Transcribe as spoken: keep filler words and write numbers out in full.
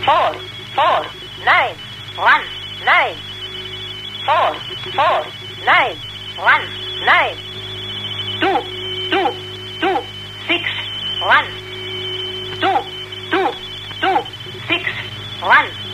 four, four, nine, one, nine, four, four, nine, one, nine, two, two, two, six, one, two, two, two, six, one.